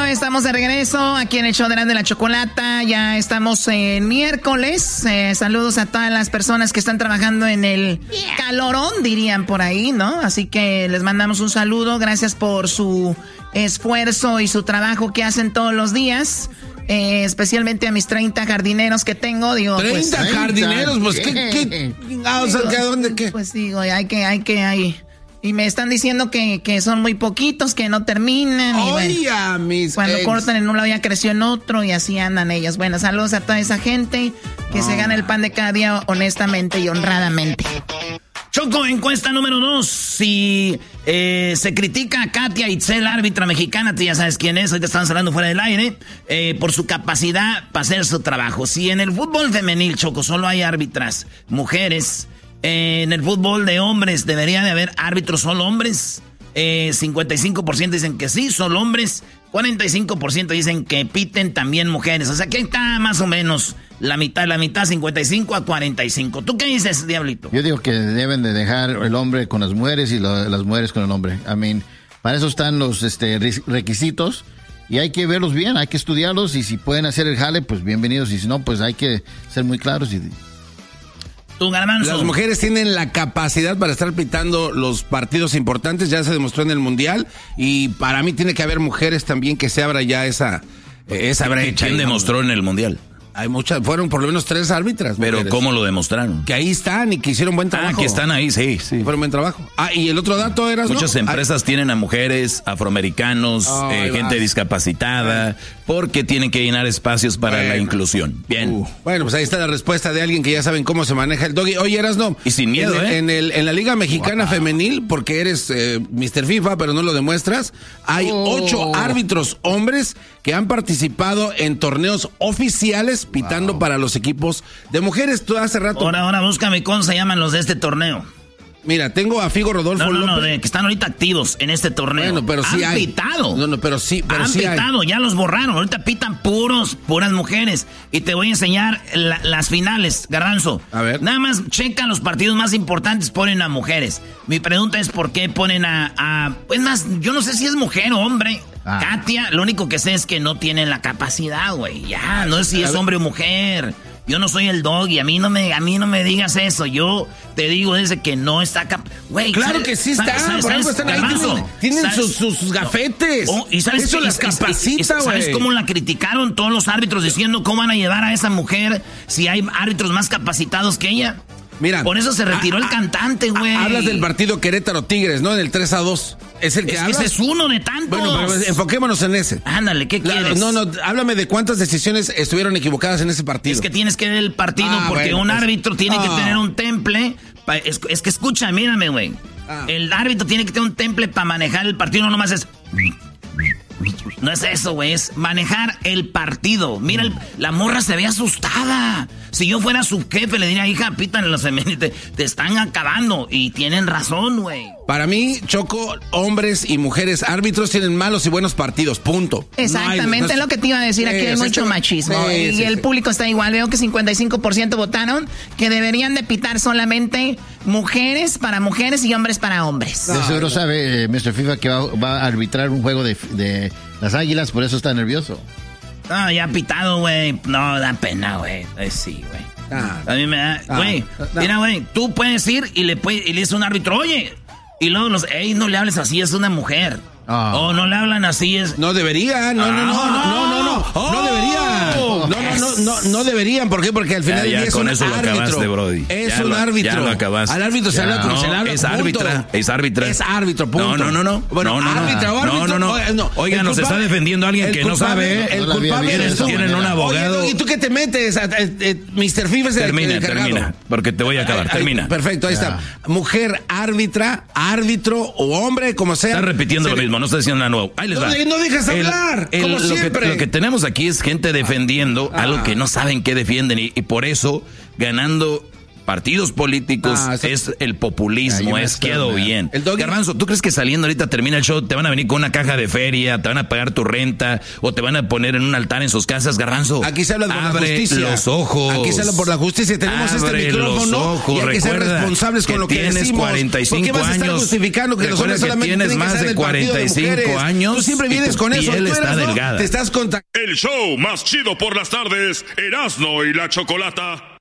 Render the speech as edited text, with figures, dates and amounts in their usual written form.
estamos de regreso aquí en el show de la Chocolata. Ya estamos en miércoles. Saludos a todas las personas que están trabajando en el calorón, dirían por ahí, ¿no? Así que les mandamos un saludo. Gracias por su esfuerzo y su trabajo que hacen todos los días. Especialmente a mis 30 jardineros que tengo. Digo, 30 pues, jardineros, pues ¿qué? ¿Dónde qué? Pues digo, hay. Y me están diciendo que son muy poquitos, que no terminan. Oye, bueno, cuando cortan en un lado ya creció en otro y así andan ellos. Bueno, saludos a toda esa gente que se gana el pan de cada día honestamente y honradamente. Choco, encuesta número 2. Si se critica a Katia Itzel, árbitra mexicana, tú ya sabes quién es, ahorita estamos hablando fuera del aire, por su capacidad para hacer su trabajo. Si en el fútbol femenil, Choco, solo hay árbitras mujeres, en el fútbol de hombres debería de haber árbitros solo hombres. 55% dicen que sí, solo hombres. 45% dicen que piten también mujeres. O sea, que está más o menos la mitad, 55 a 45. ¿Tú qué dices, Diablito? Yo digo que deben de dejar el hombre con las mujeres y las mujeres con el hombre. Para eso están los requisitos y hay que verlos bien, hay que estudiarlos y si pueden hacer el jale, pues bienvenidos. Y si no, pues hay que ser muy claros y... ¿Tú, Garbanzo? Las mujeres tienen la capacidad para estar pitando los partidos importantes, ya se demostró en el Mundial, y para mí tiene que haber mujeres también que se abra ya esa brecha. ¿Quién demostró en el Mundial? Hay muchas, fueron por lo menos 3 árbitras. Pero mujeres. ¿cómo lo demostraron? Que ahí están y que hicieron buen trabajo. Que están ahí, sí. Fueron buen trabajo. Y el otro dato era... Muchas empresas tienen a mujeres, afroamericanos, gente discapacitada, porque tienen que llenar espacios para la inclusión. Bien. Bueno, pues ahí está la respuesta de alguien que ya saben cómo se maneja el doggy. Oye, Erasno. Y sin miedo, en la Liga Mexicana Femenil, porque eres Mr. FIFA, pero no lo demuestras, hay 8 árbitros hombres que han participado en torneos oficiales pitando para los equipos de mujeres. Tú hace rato... Ahora búscame cómo se llaman los de este torneo. Mira, tengo a Figo Rodolfo López. Que están ahorita activos en este torneo. Bueno, pero sí han hay. pitado. Pero han sí pitado, ya los borraron. Ahorita pitan puras mujeres. Y te voy a enseñar las finales, Garbanzo. A ver. Nada más checan los partidos más importantes, ponen a mujeres. Mi pregunta es por qué ponen pues más, yo no sé si es mujer o hombre. Katia, lo único que sé es que no tienen la capacidad, güey. Ya, no sé si es hombre o mujer. Yo no soy el doggy, a mí no me digas eso. Yo te digo desde que no está güey. Claro que sí está. Tienen sus gafetes. ¿Y sabes eso las capacita, güey? ¿Sabes cómo la criticaron todos los árbitros diciendo cómo van a llevar a esa mujer si hay árbitros más capacitados que ella? Mira, por eso se retiró el cantante, güey. Hablas del partido Querétaro-Tigres, ¿no? En el 3-2. ¿Es el que hablas? Ese es uno de tantos. Bueno, pero enfoquémonos en ese. Ándale, ¿qué quieres? No, háblame de cuántas decisiones estuvieron equivocadas en ese partido. Es que tienes que ver el partido porque un árbitro tiene que tener un temple. Es que escucha, mírame, güey. El árbitro tiene que tener un temple para manejar el partido, no nomás es... No es eso, güey, es manejar el partido. Mira, la morra se ve asustada. Si yo fuera su jefe, le diría, hija, pítanle los femeninos, te están acabando. Y tienen razón, güey. Para mí, Choco, hombres y mujeres árbitros tienen malos y buenos partidos, punto. Exactamente, es lo que te iba a decir. Aquí hay mucho machismo. Y el público está igual. Veo que 55% votaron que deberían de pitar solamente mujeres para mujeres y hombres para hombres. De seguro sabe Mr. FIFA que va a arbitrar un juego de las Águilas, por eso está nervioso. No, ya pitado, güey. No, da pena, güey. Sí, güey. A mí me da... Güey, mira, güey, tú puedes ir y le dices a un árbitro, oye... Y luego no le hables así, es una mujer. O no le hablan así, es... No deberían, no deberían. No deberían, ¿por qué? Porque al final del día es un árbitro. Lo acabaste, Brody. Es un árbitro. Ya lo acabaste. Al árbitro se habla como se le habla. Es árbitra. Es árbitro, punto. No. Bueno, árbitro. No. Oiga, nos está defendiendo alguien que no sabe. El culpable eres tú. Tienen un abogado. Oye, ¿y tú qué te metes? Mr. FIFA es el Termina, porque te voy a acabar. Termina. Perfecto, ahí está. Mujer, árbitro o hombre, como sea. Está repitiendo lo mismo, no está diciendo nada nuevo. Ahí les va. No dejas hablar, como siempre. Lo que tenemos aquí es gente defendiendo algo que no saben qué defienden y por eso ganando partidos políticos, es el populismo, quedo bien. Garbanzo, ¿tú crees que saliendo ahorita termina el show, te van a venir con una caja de feria, te van a pagar tu renta, o te van a poner en un altar en sus casas? Garbanzo, aquí se habla por la justicia. Los ojos. Aquí se habla por la justicia. Tenemos este micrófono y hay que ser responsables con lo que decimos. Tienes 45 ¿Por qué vas a estar años? Justificando que los hombres solamente tienes tienen que más estar de en el partido 45 años. Tú siempre vienes con eso. Piel Tú está delgada. Te estás contactando. El show más chido por las tardes, Erasmo y la Chocolata.